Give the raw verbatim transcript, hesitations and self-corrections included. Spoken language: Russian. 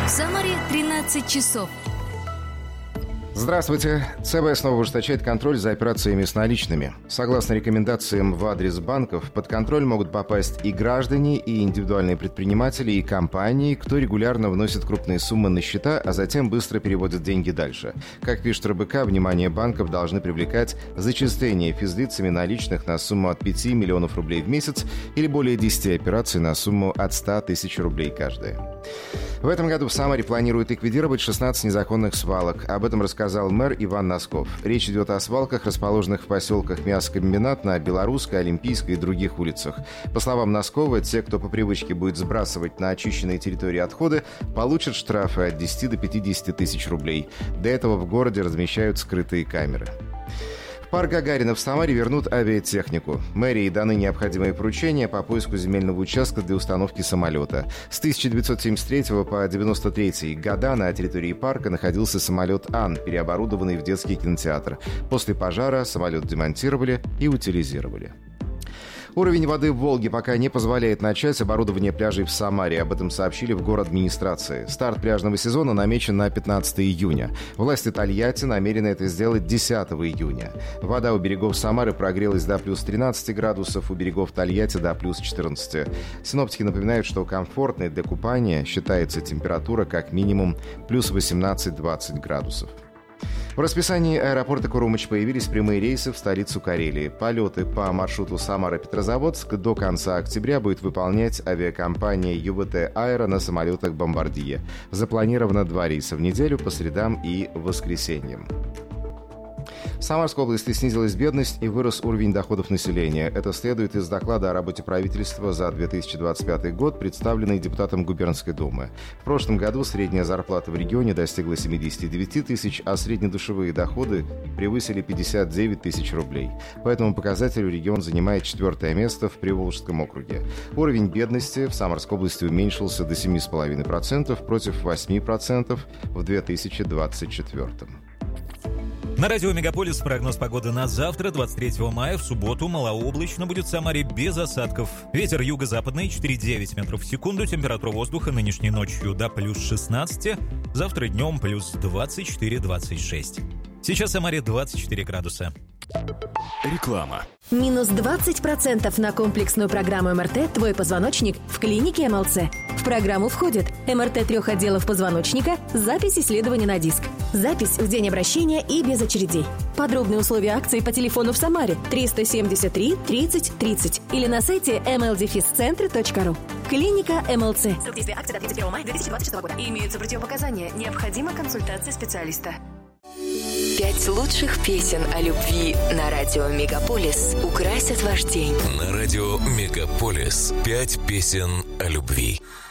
В Самаре тринадцать часов. Здравствуйте. ЦБ снова ужесточает контроль за операциями с наличными. Согласно рекомендациям в адрес банков, под контроль могут попасть и граждане, и индивидуальные предприниматели, и компании, кто регулярно вносит крупные суммы на счета, а затем быстро переводит деньги дальше. Как пишет РБК, внимание банков должны привлекать зачисление физлицами наличных на сумму от пяти миллионов рублей в месяц или более десяти операций на сумму от ста тысяч рублей каждая. В этом году в Самаре планируют ликвидировать шестнадцать незаконных свалок. Об этом рассказал мэр Иван Носков. Речь идет о свалках, расположенных в поселках Мясокомбинат, на Белорусской, Олимпийской и других улицах. По словам Носкова, те, кто по привычке будет сбрасывать на очищенные территории отходы, получат штрафы от десяти до пятидесяти тысяч рублей. До этого в городе размещают скрытые камеры. В парк Гагарина в Самаре вернут авиатехнику. Мэрии даны необходимые поручения по поиску земельного участка для установки самолета. С тысяча девятьсот семьдесят третьего по девяносто третий года на территории парка находился самолет «Ан», переоборудованный в детский кинотеатр. После пожара самолет демонтировали и утилизировали. Уровень воды в Волге пока не позволяет начать оборудование пляжей в Самаре. Об этом сообщили в город-администрации. Старт пляжного сезона намечен на пятнадцатое июня. Власти Тольятти намерены это сделать десятого июня. Вода у берегов Самары прогрелась до плюс тринадцати градусов, у берегов Тольятти до плюс четырнадцати. Синоптики напоминают, что комфортной для купания считается температура как минимум плюс восемнадцать-двадцать градусов. В расписании аэропорта Курумыч появились прямые рейсы в столицу Карелии. Полеты по маршруту Самара-Петрозаводск до конца октября будет выполнять авиакомпания ЮВТ «Аэро» на самолетах «Бомбардье». Запланировано два рейса в неделю по средам и воскресеньям. В Самарской области снизилась бедность и вырос уровень доходов населения. Это следует из доклада о работе правительства за две тысячи двадцать пятый год, представленный депутатом губернской думы. В прошлом году средняя зарплата в регионе достигла семидесяти девяти тысяч, а среднедушевые доходы превысили пятьдесят девять тысяч рублей. По этому показателю регион занимает четвертое место в Приволжском округе. Уровень бедности в Самарской области уменьшился до семи целых пяти десятых процента против восьми процентов в две тысячи двадцать четвёртом. На радио «Мегаполис» прогноз погоды на завтра, двадцать третьего мая, в субботу. Малооблачно будет в Самаре без осадков. Ветер юго-западный четыре целых девять десятых метров в секунду. Температура воздуха нынешней ночью до плюс шестнадцати. Завтра днем плюс двадцать четыре - двадцать шесть. Сейчас в Самаре двадцать четыре градуса. Реклама. Минус двадцать процентов на комплексную программу эм эр тэ «Твой позвоночник» в клинике эм эл цэ. В программу входит эм эр тэ трех отделов позвоночника, запись исследования на диск, запись в день обращения и без очередей. Подробные условия акции по телефону в Самаре триста семьдесят три тридцать тридцать или на сайте эм эл дефис центр точка ру. Клиника эм эл цэ. Срок действия акции до тридцать первого мая две тысячи двадцать шестого года. Имеются противопоказания. Необходима консультация специалиста. Пять лучших песен о любви на радио «Мегаполис» украсят ваш день. На радио «Мегаполис» пять песен о любви.